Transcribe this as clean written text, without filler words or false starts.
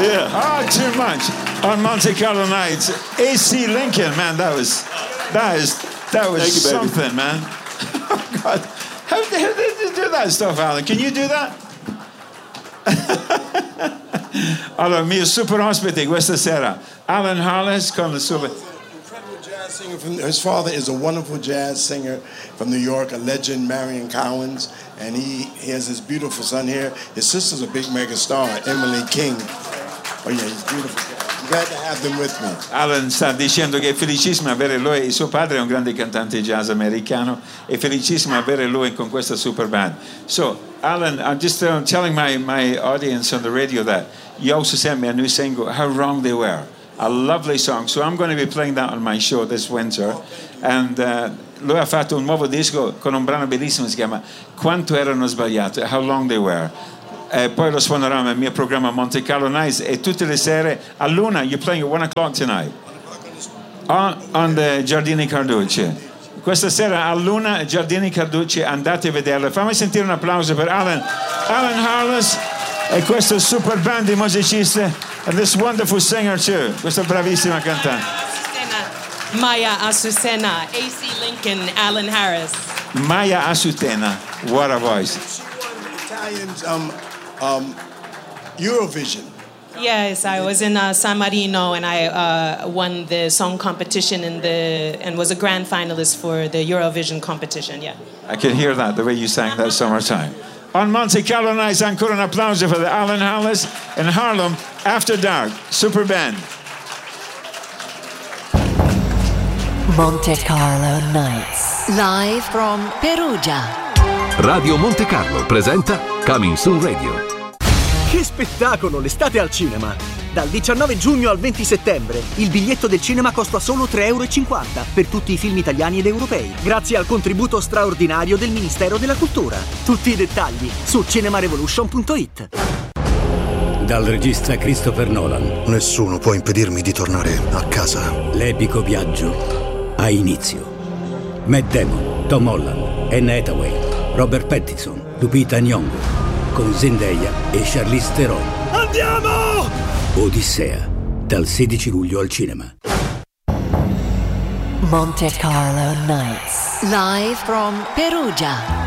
Yeah. Oh, too much. On Monte Carlo nights, AC Lincoln, man, that was something, man. Oh, God. How did you do that stuff, Alan? Can you do that? Allora, mio super ospite questa sera, Alan Harless con il suo... His father is a wonderful jazz singer from New York, a legend, Marion Cowens, and he has his beautiful son here. His sister's a big mega star, Emily King. Oh yeah, he's beautiful. I'm glad to have them with me. Alan sta dicendo che è felicissimo avere lui, suo padre è un grande cantante jazz americano, è felicissimo avere lui con questa super band. So, Alan, I'm just telling my audience on the radio that you also sent me a new single, How Wrong They Were. A lovely song, so I'm going to be playing that on my show this winter. And lui ha fatto un nuovo disco con un brano bellissimo, si chiama Quanto erano sbagliati, How Long They Were. Poi lo suonerò nel mio programma Monte Carlo Nights e tutte le sere a luna. You're playing at 1 o'clock tonight on the Giardini Carducci. Questa sera a luna Giardini Carducci, andate a vederla. Fammi sentire un applauso per Alan Harless e questo super band di musicisti. And this wonderful singer too, questa bravissima cantante. Maya Azucena, AC Lincoln, Alan Harris. Maya Azucena, what a voice. She won the Italian Eurovision. Yes, I was in San Marino and I won the song competition and was a grand finalist for the Eurovision competition. Yeah. I can hear that the way you sang that summertime. On Monte Carlo Nights, ancora un applauso per Alan Harless in Harlem After Dark, super band. Monte Carlo Nights, live from Perugia. Radio Monte Carlo presenta Coming Soon Radio. Che spettacolo, l'estate al cinema! Dal 19 giugno al 20 settembre il biglietto del cinema costa solo 3,50 € per tutti i film italiani ed europei, grazie al contributo straordinario del Ministero della Cultura. Tutti i dettagli su cinemarevolution.it. Dal regista Christopher Nolan. Nessuno può impedirmi di tornare a casa. L'epico viaggio ha inizio. Matt Damon, Tom Holland, Anne Hathaway, Robert Pattinson, Lupita Nyong'o, con Zendaya e Charlize Theron. Andiamo! Odissea, dal 16 luglio al cinema. Monte Carlo Nights, live from Perugia.